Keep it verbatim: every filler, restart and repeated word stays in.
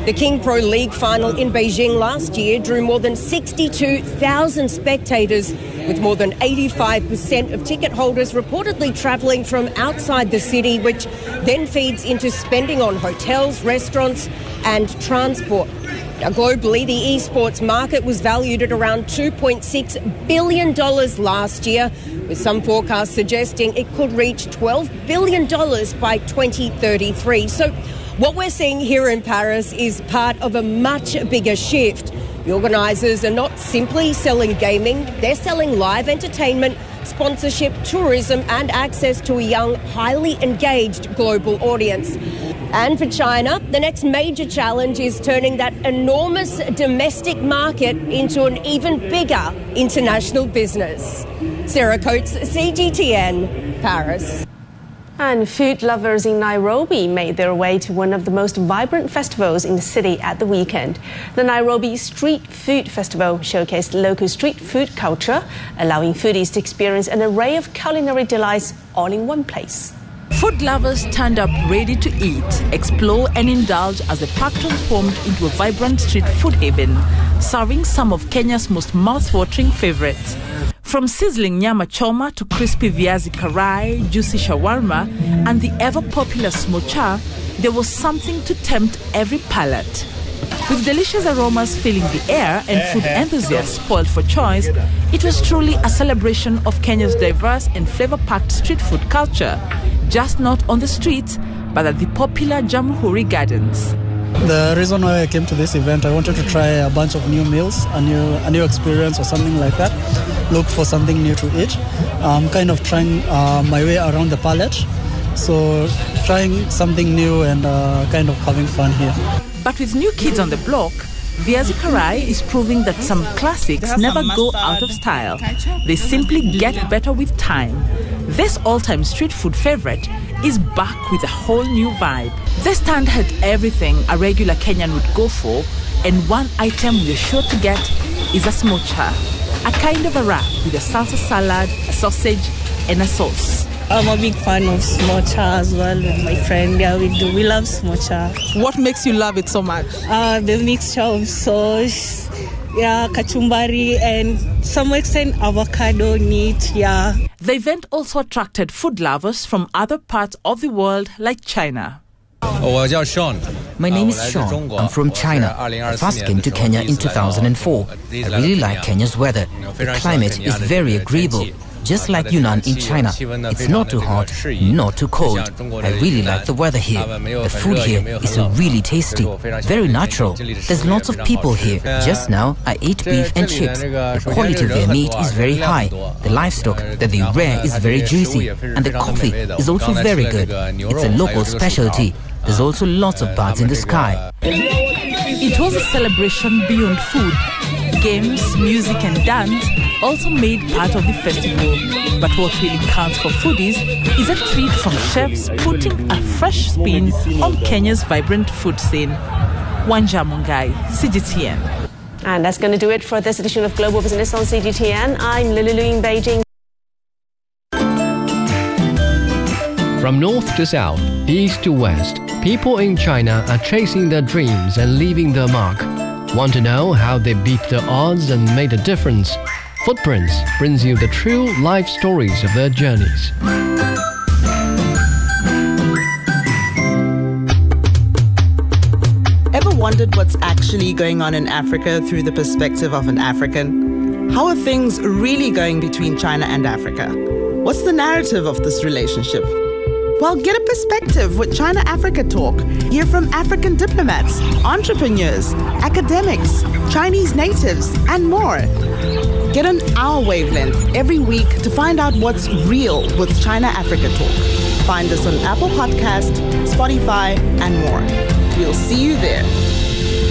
The King Pro League final in Beijing last year drew more than sixty-two thousand spectators, with more than eighty-five percent of ticket holders reportedly travelling from outside the city, which then feeds into spending on hotels, restaurants and transport. Now, globally, the esports market was valued at around two point six billion dollars last year, with some forecasts suggesting it could reach twelve billion dollars by twenty thirty-three. So what we're seeing here in Paris is part of a much bigger shift. The organisers are not simply selling gaming, they're selling live entertainment, sponsorship, tourism and access to a young, highly engaged global audience. And for China, the next major challenge is turning that enormous domestic market into an even bigger international business. Sarah Coates, C G T N, Paris. And food lovers in Nairobi made their way to one of the most vibrant festivals in the city at the weekend. The Nairobi Street Food Festival showcased local street food culture, allowing foodies to experience an array of culinary delights all in one place. Food lovers turned up ready to eat, explore and indulge as the park transformed into a vibrant street food haven, serving some of Kenya's most mouth-watering favorites. From sizzling nyama choma to crispy viazi karai, juicy shawarma, and the ever-popular smocha, there was something to tempt every palate. With delicious aromas filling the air and food enthusiasts spoiled for choice, it was truly a celebration of Kenya's diverse and flavor-packed street food culture, just not on the streets, but at the popular Jamhuri Gardens. The reason why I came to this event, I wanted to try a bunch of new meals, a new a new experience or something like that. Look for something new to eat. I'm kind of trying uh, my way around the palate. So trying something new and uh, kind of having fun here. But with new kids on the block, Viazi Karai is proving that some classics never go out of style. They simply get better with time. This all-time street food favorite is back with a whole new vibe. The stand had everything a regular Kenyan would go for, and one item you're sure to get is a smocha, a kind of a wrap with a salsa salad, a sausage, and a sauce. I'm a big fan of smocha as well with my friend. Yeah, we do. We love smocha. What makes you love it so much? Uh, the mixture of sauce, yeah, kachumbari, and some extent avocado meat, yeah. The event also attracted food lovers from other parts of the world like China. My name is Sean. I'm from China. I first came to Kenya in two thousand four. I really like Kenya's weather. The climate is very agreeable. Just like Yunnan in China, it's not too hot, not too cold. I really like the weather here. The food here is really tasty, very natural. There's lots of people here. Just now, I ate beef and chips. The quality of their meat is very high. The livestock that they rear is very juicy. And the coffee is also very good. It's a local specialty. There's also lots of birds in the sky. It was a celebration beyond food. Games, music and dance also made part of the festival. But what really counts for foodies is a treat from chefs putting a fresh spin on Kenya's vibrant food scene. Wanja Mungai, C G T N. And that's going to do it for this edition of Global Business on C G T N. I'm Lily Lu in Beijing. From north to south, east to west, people in China are chasing their dreams and leaving their mark. Want to know how they beat the odds and made a difference? Footprints brings you the true life stories of their journeys. Ever wondered what's actually going on in Africa through the perspective of an African? How are things really going between China and Africa? What's the narrative of this relationship? Well, get a perspective with China-Africa Talk. Hear from African diplomats, entrepreneurs, academics, Chinese natives, and more. Get on our wavelength every week to find out what's real with China-Africa Talk. Find us on Apple Podcast, Spotify, and more. We'll see you there.